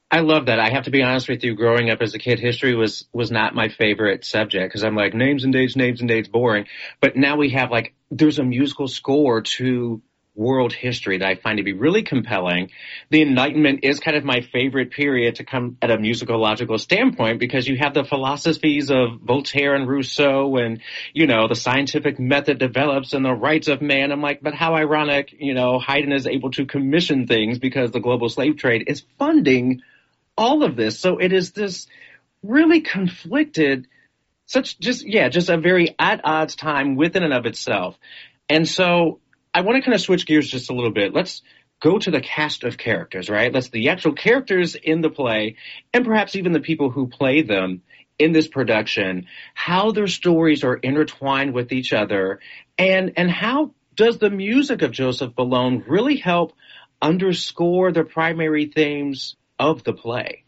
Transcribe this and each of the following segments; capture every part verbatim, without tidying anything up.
I love that. I have to be honest with you. Growing up as a kid, history was was not my favorite subject because I'm like names and dates, names and dates, boring. But now we have like there's a musical score to world history that I find to be really compelling. The Enlightenment is kind of my favorite period to come at a musicological standpoint because you have the philosophies of Voltaire and Rousseau and, you know, the scientific method develops and the rights of man. I'm like, but how ironic, you know, Haydn is able to commission things because the global slave trade is funding all of this. So it is this really conflicted, such just, yeah, just a very at odds time within and of itself. And so I want to kind of switch gears just a little bit. Let's go to the cast of characters, right? Let's the actual characters in the play and perhaps even the people who play them in this production, how their stories are intertwined with each other and, and how does the music of Joseph Boulogne really help underscore the primary themes of the play?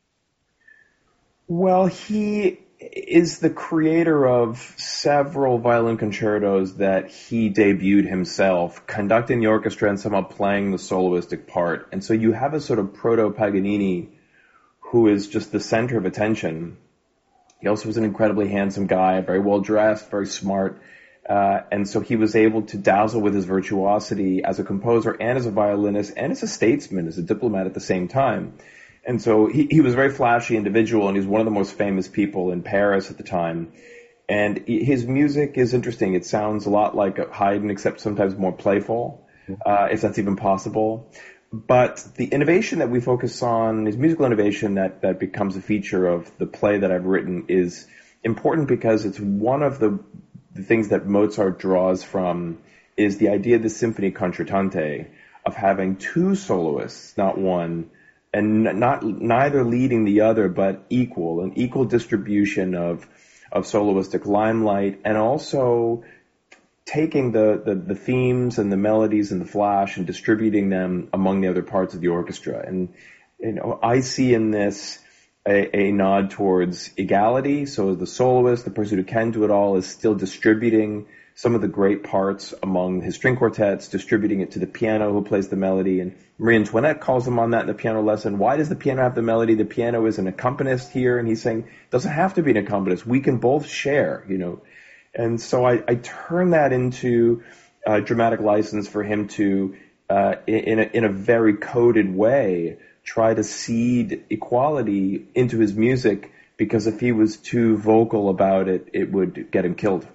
Well, he is the creator of several violin concertos that he debuted himself, conducting the orchestra and somehow playing the soloistic part. And so you have a sort of proto-Paganini who is just the center of attention. He also was an incredibly handsome guy, very well dressed, very smart. Uh, and so he was able to dazzle with his virtuosity as a composer and as a violinist and as a statesman, as a diplomat at the same time. And so he, he was a very flashy individual, and he's one of the most famous people in Paris at the time. And his music is interesting. It sounds a lot like Haydn, except sometimes more playful, uh, if that's even possible. But the innovation that we focus on, his musical innovation that, that becomes a feature of the play that I've written, is important because it's one of the, the things that Mozart draws from is the idea of the symphony concertante, of having two soloists, not one, and not neither leading the other, but equal, an equal distribution of of soloistic limelight, and also taking the, the, the themes and the melodies and the flash and distributing them among the other parts of the orchestra. And you know, I see in this a, a nod towards equality. So the soloist, the person who can do it all, is still distributing some of the great parts among his string quartets, distributing it to the piano who plays the melody. And Marie Antoinette calls him on that in the piano lesson. Why does the piano have the melody? The piano is an accompanist here. And he's saying, it doesn't have to be an accompanist. We can both share, you know. And so I, I turn that into a dramatic license for him to, uh, in, a, in a very coded way, try to seed equality into his music, because if he was too vocal about it, it would get him killed.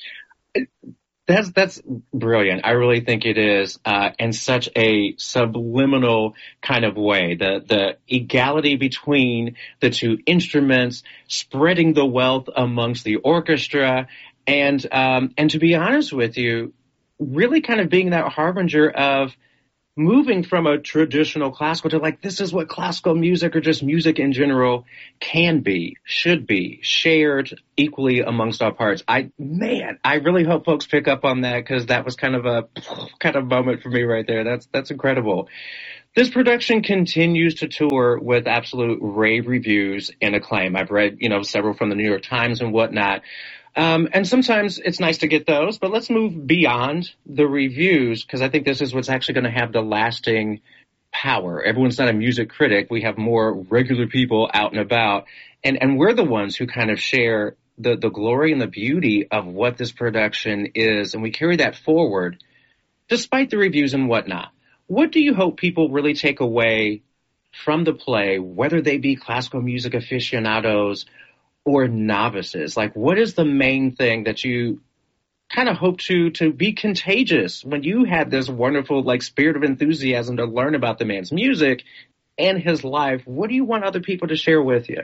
That's that's brilliant. I really think it is, uh, in such a subliminal kind of way. The the equality between the two instruments, spreading the wealth amongst the orchestra, and um, and to be honest with you, really kind of being that harbinger of moving from a traditional classical to like, this is what classical music or just music in general can be, should be, shared equally amongst all parts. I, man, I really hope folks pick up on that, because that was kind of a kind of moment for me right there. That's, that's incredible. This production continues to tour with absolute rave reviews and acclaim. I've read, you know, several from the New York Times and whatnot. Um, and sometimes it's nice to get those, but let's move beyond the reviews, because I think this is what's actually going to have the lasting power. Everyone's not a music critic. We have more regular people out and about, and, and we're the ones who kind of share the, the glory and the beauty of what this production is, and we carry that forward despite the reviews and whatnot. What do you hope people really take away from the play, whether they be classical music aficionados or novices? Like, what is the main thing that you kind of hope to to be contagious when you had this wonderful like spirit of enthusiasm to learn about the man's music and his life? What do you want other people to share with you?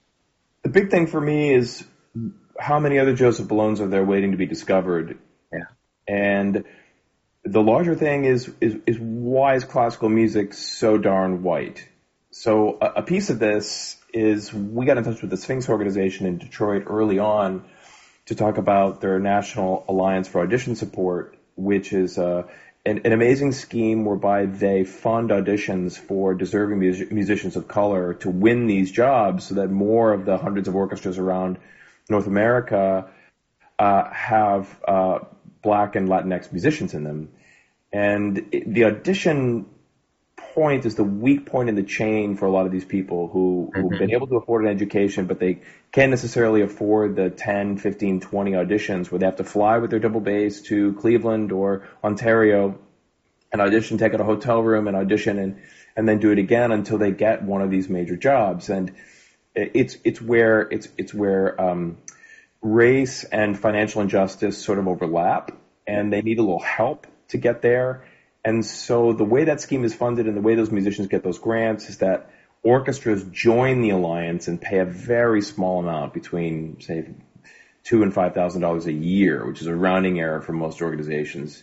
The big thing for me is how many other Joseph Boulognes are there waiting to be discovered. Yeah. And the larger thing is is, is why is classical music so darn white? So a, a piece of this is we got in touch with the Sphinx organization in Detroit early on to talk about their National Alliance for Audition Support, which is uh, an, an amazing scheme whereby they fund auditions for deserving mus- musicians of color to win these jobs, so that more of the hundreds of orchestras around North America uh, have uh, Black and Latinx musicians in them. And it, the audition point is the weak point in the chain for a lot of these people who, who've Mm-hmm. been able to afford an education, but they can't necessarily afford the ten, fifteen, twenty auditions where they have to fly with their double bass to Cleveland or Ontario and audition, take out a hotel room and audition and, and then do it again until they get one of these major jobs. And it's, it's where, it's, it's where, um, race and financial injustice sort of overlap, and they need a little help to get there. And so the way that scheme is funded and the way those musicians get those grants is that orchestras join the alliance and pay a very small amount, between, say, two and five thousand dollars a year, which is a rounding error for most organizations,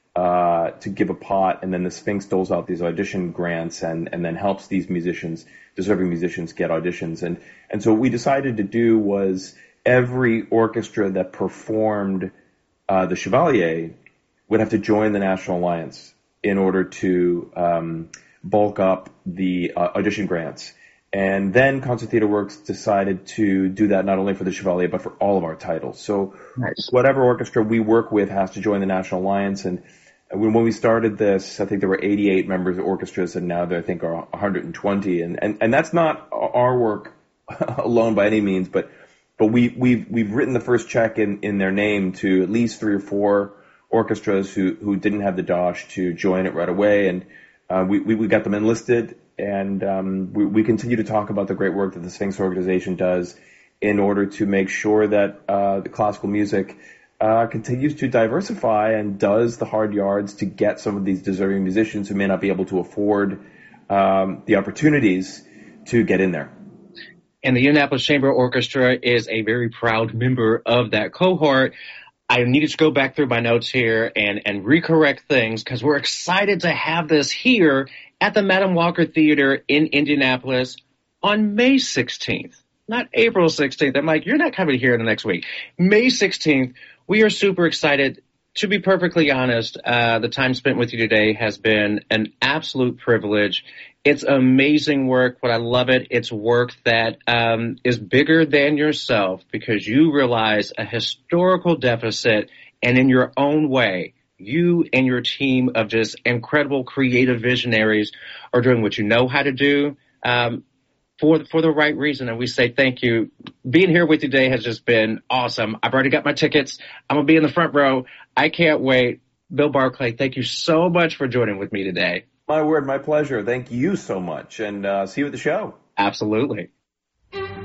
uh, to give a pot, and then the Sphinx doles out these audition grants and, and then helps these musicians, deserving musicians, get auditions. And, and so what we decided to do was every orchestra that performed uh, the Chevalier would have to join the National Alliance in order to um, bulk up the uh, audition grants. And then Concert Theater Works decided to do that not only for the Chevalier, but for all of our titles. So Nice. whatever orchestra we work with has to join the National Alliance. And when, when we started this, I think there were eighty-eight members of orchestras, and now there, I think, are one hundred twenty. And, and, and that's not our work alone by any means, but but we, we've, we've written the first check in, in their name to at least three or four orchestras who, who didn't have the dosh to join it right away. And uh, we, we, we got them enlisted, and um, we, we continue to talk about the great work that the Sphinx organization does in order to make sure that uh, the classical music uh, continues to diversify and does the hard yards to get some of these deserving musicians who may not be able to afford um, the opportunities to get in there. And the Indianapolis Chamber Orchestra is a very proud member of that cohort. I needed to go back through my notes here and, and recorrect things because we're excited to have this here at the Madam Walker Theater in Indianapolis on May sixteenth, not April sixteenth. I'm like, you're not coming here in the next week. May sixteenth, we are super excited. To be perfectly honest, uh, the time spent with you today has been an absolute privilege. It's amazing work, but I love it. It's work that um, is bigger than yourself because you realize a historical deficit, and in your own way, you and your team of just incredible creative visionaries are doing what you know how to do um, for, for the right reason. And we say thank you. Being here with you today has just been awesome. I've already got my tickets. I'm going to be in the front row. I can't wait. Bill Barclay, thank you so much for joining with me today. My word, my pleasure. Thank you so much, and uh, see you at the show. Absolutely.